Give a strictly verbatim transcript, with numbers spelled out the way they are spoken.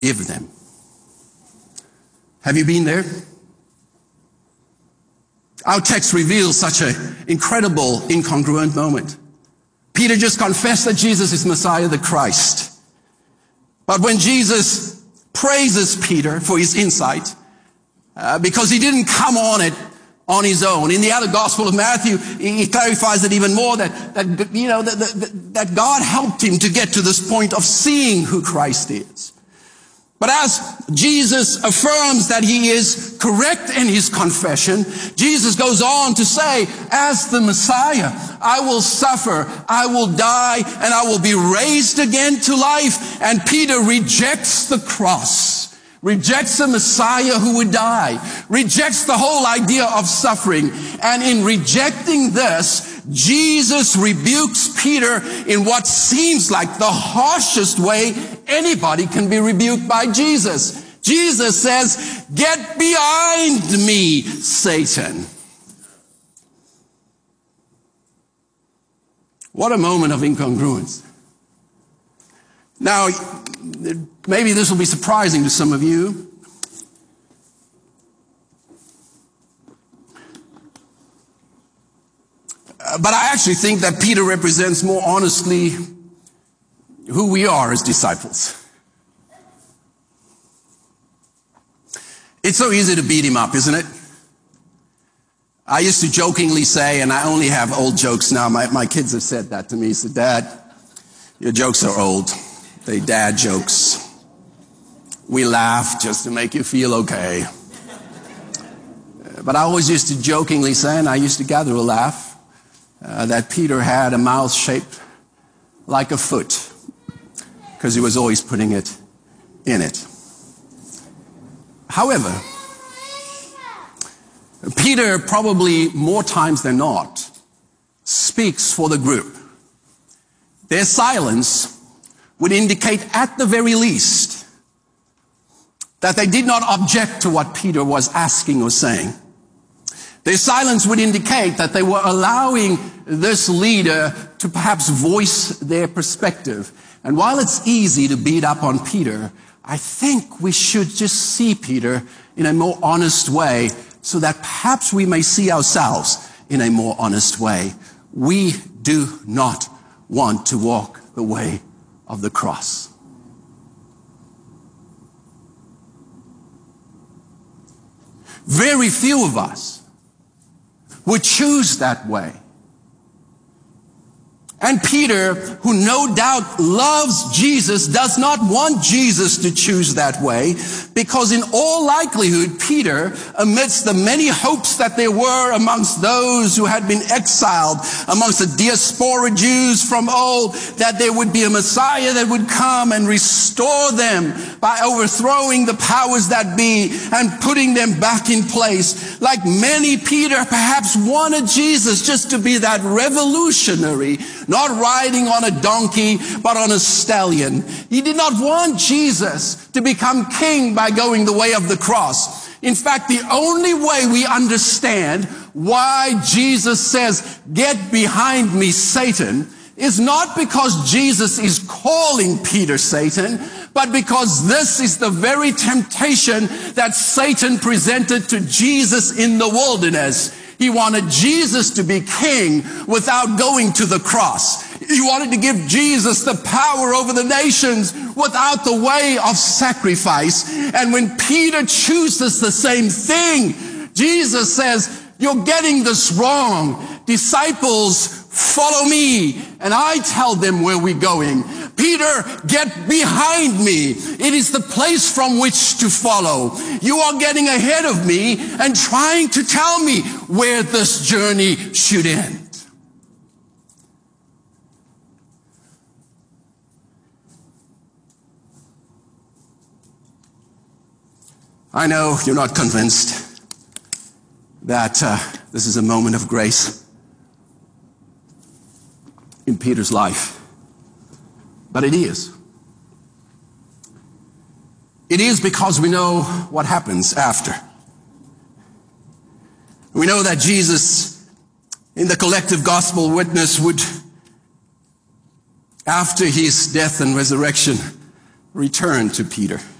Give them. Have you been there? Our text reveals such an incredible, incongruent moment. Peter just confessed that Jesus is Messiah, the Christ. But when Jesus praises Peter for his insight, uh, because he didn't come on it on his own. In the other Gospel of Matthew, he clarifies it even more that, that you know, that, that, that God helped him to get to this point of seeing who Christ is. But as Jesus affirms that he is correct in his confession, Jesus goes on to say, as the Messiah, I will suffer, I will die, and I will be raised again to life. And Peter rejects the cross, rejects the Messiah who would die, rejects the whole idea of suffering. And in rejecting this, Jesus rebukes Peter in what seems like the harshest way anybody can be rebuked by Jesus. Jesus says, "Get behind me, Satan." What a moment of incongruence. Now, maybe this will be surprising to some of you. But I actually think that Peter represents more honestly who we are as disciples. It's so easy to beat him up, isn't it? I used to jokingly say, and I only have old jokes now, my, my kids have said that to me, he said, "Dad, your jokes are old. They dad jokes. We laugh just to make you feel okay." But I always used to jokingly say, and I used to gather a laugh, Uh, that Peter had a mouth shaped like a foot, because he was always putting it in it. However, Peter probably more times than not speaks for the group. Their silence would indicate at the very least that they did not object to what Peter was asking or saying. Their silence would indicate that they were allowing this leader to perhaps voice their perspective. And while it's easy to beat up on Peter, I think we should just see Peter in a more honest way so that perhaps we may see ourselves in a more honest way. We do not want to walk the way of the cross. Very few of us would choose that way. And Peter, who no doubt loves Jesus, does not want Jesus to choose that way, because in all likelihood, Peter, amidst the many hopes that there were amongst those who had been exiled, amongst the diaspora Jews from old, that there would be a Messiah that would come and restore them by overthrowing the powers that be and putting them back in place. Like many, Peter perhaps wanted Jesus just to be that revolutionary, not riding on a donkey, but on a stallion. He did not want Jesus to become king by going the way of the cross. In fact, the only way we understand why Jesus says, "Get behind me, Satan," is not because Jesus is calling Peter Satan, but because this is the very temptation that Satan presented to Jesus in the wilderness. He wanted Jesus to be king without going to the cross. He wanted to give Jesus the power over the nations without the way of sacrifice. And when Peter chooses the same thing, Jesus says, "You're getting this wrong. Disciples, follow me, and I tell them where we're going. Peter, get behind me. It is the place from which to follow. You are getting ahead of me and trying to tell me where this journey should end." I know you're not convinced that uh, this is a moment of grace in Peter's life. But it is. It is because we know what happens after. We know that Jesus, in the collective gospel witness, would, after his death and resurrection, return to Peter.